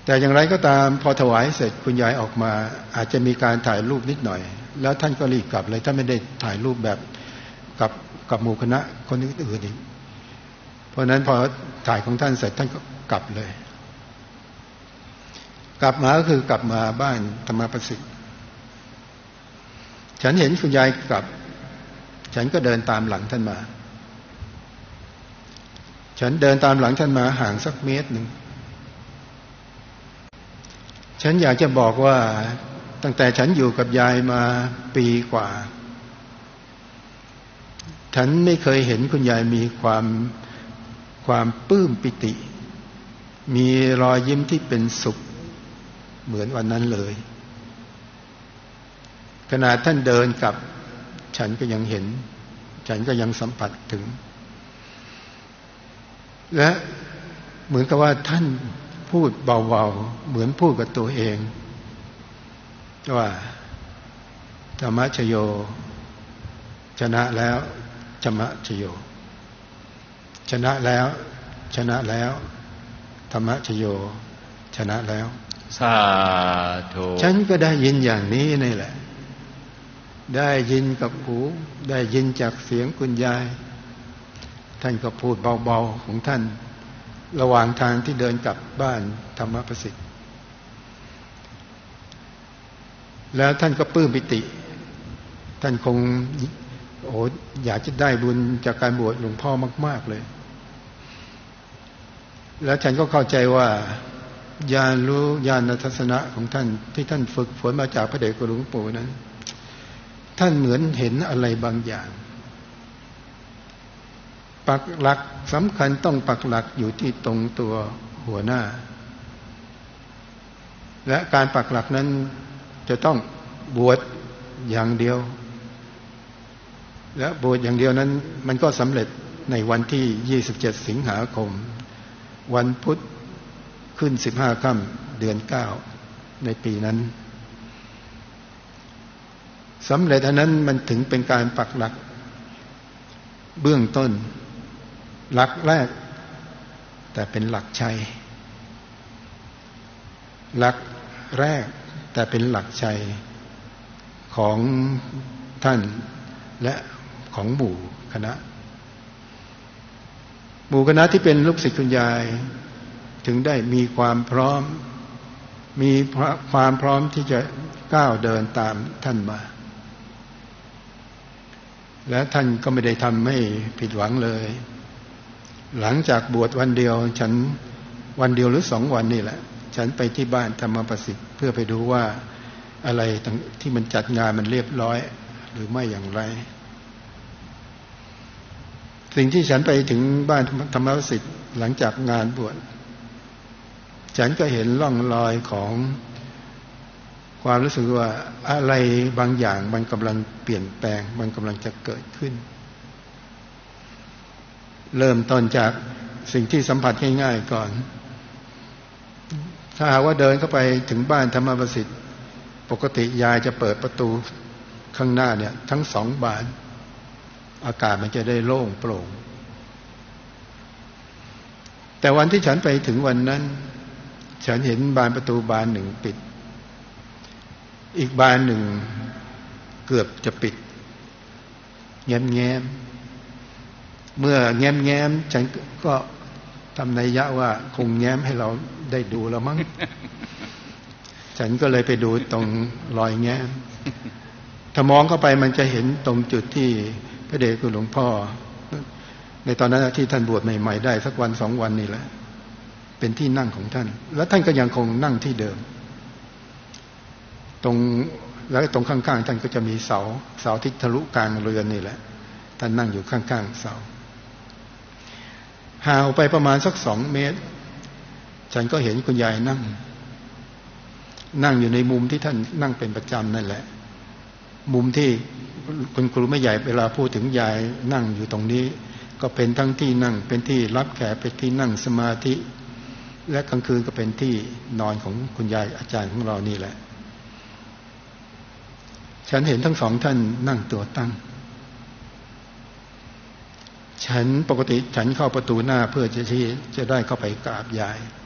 แต่อย่างไรก็ตามพอถวายเสร็จคุณยายออกมาอาจจะมีการถ่ายรูปนิดหน่อยแล้วท่านก็รีบกลับเลยท่านไม่ได้ถ่ายรูปแบบกับหมู่คณะคนอื่นอีกเพราะนั้นพอถ่ายของท่านเสร็จท่านก็กลับเลยกลับมาก็คือกลับมาบ้านธรรมประสิทธิ์ฉันเห็นคุณยายกลับฉันก็เดินตามหลังท่านมาฉันเดินตามหลังท่านมาห่างสักเมตรหนึ่งฉันอยากจะบอกว่าตั้งแต่ฉันอยู่กับยายมาปีกว่าฉันไม่เคยเห็นคุณยายมีความปลื้มปิติมีรอยยิ้มที่เป็นสุขเหมือนวันนั้นเลยขณะท่านเดินกลับฉันก็ยังเห็นฉันก็ยังสัมผัสถึงและเหมือนกับว่าท่านพูดเบาๆเหมือนพูดกับตัวเองว่าธรรมชโยชนะแล้วธรรมชโยชนะแล้วชนะแล้วธรรมชโยชนะแล้วสาธุฉันก็ได้ยินอย่างนี้นี่แหละได้ยินกับหูได้ยินจากเสียงคุณยายท่านก็พูดเบาๆของท่านระหว่างทางที่เดินกลับบ้านธรรมประสิทธิ์แล้วท่านก็ปลื้มปิติท่านคงอยากจะได้บุญจากการบวชหลวงพ่อมากๆเลยแล้วฉันก็เข้าใจว่าญาณรู้ญาณทัศนะของท่านที่ท่านฝึกฝนมาจากพระเดชคุณหลวงปู่นั้นท่านเหมือนเห็นอะไรบางอย่างปักหลักสำคัญต้องปักหลักอยู่ที่ตรงตัวหัวหน้าและการปักหลักนั้นจะต้องบวชอย่างเดียวและบวชอย่างเดียวนั้นมันก็สำเร็จในวันที่27สิงหาคมวันพุธขึ้น15ค่ำเดือน9ในปีนั้นสำเร็จอันนั้นมันถึงเป็นการปักหลักเบื้องต้นหลักแรกแต่เป็นหลักชัยหลักแรกแต่เป็นหลักชัยของท่านและของหมู่คณะที่เป็นลูกศิษย์คุณยายถึงได้มีความพร้อมมีความพร้อมที่จะก้าวเดินตามท่านมาและท่านก็ไม่ได้ทำให้ผิดหวังเลยหลังจากบวชวันเดียวฉันวันเดียวหรือ2 วันนี่แหละฉันไปที่บ้านธรรมประสิทธิ์เพื่อไปดูว่าอะไรที่มันจัดงานมันเรียบร้อยหรือไม่อย่างไรสิ่งที่ฉันไปถึงบ้านธรรมประสิทธิ์หลังจากงานบวชฉันก็เห็นร่องรอยของความรู้สึกว่าอะไรบางอย่างมันกำลังเปลี่ยนแปลงมันกำลังจะเกิดขึ้นเริ่มต้นจากสิ่งที่สัมผัสง่ายๆก่อนถ้าหากว่าเดินเข้าไปถึงบ้านธรรมประสิทธิ์ปกติยายจะเปิดประตูข้างหน้าเนี่ยทั้ง2 บานอากาศมันจะได้โล่งโปร่งแต่วันที่ฉันไปถึงวันนั้นฉันเห็นบานประตูบานหนึ่งปิดอีกบานหนึ่งเกือบจะปิดแง้มๆเมื่อแง้มๆฉันก็ทำนัยยะว่าคงแง้มให้เราได้ดูแล้วมั้ง ฉันก็เลยไปดูตรงรอยแง้มถ้ามองเข้าไปมันจะเห็นตรงจุดที่พระเดชคุณหลวงพ่อในตอนนั้นที่ท่านบวชใหม่ๆได้สักวัน2 วันนี่แหละเป็นที่นั่งของท่านและท่านก็ยังคงนั่งที่เดิมแล้วตรงข้างๆท่านก็จะมีเสาที่ทะลุกลางเรือนนี่แหละท่านนั่งอยู่ข้างๆเสาห่างไปประมาณสัก2 เมตรฉันก็เห็นคุณยายนั่งอยู่ในมุมที่ท่านนั่งเป็นประจำนั่นแหละมุมที่คุณครูไม่ใหญ่เวลาพูดถึงยายนั่งอยู่ตรงนี้ก็เป็นทั้งที่นั่งเป็นที่รับแขกเป็นที่นั่งสมาธิและกลางคืนก็เป็นที่นอนของคุณยายอาจารย์ของเรานี่แหละฉันเห็นทั้ง2 ท่านนั่งตัวตั้งฉันปกติฉันเข้าประตูหน้าเพื่อจะได้เข้าไปกราบยาย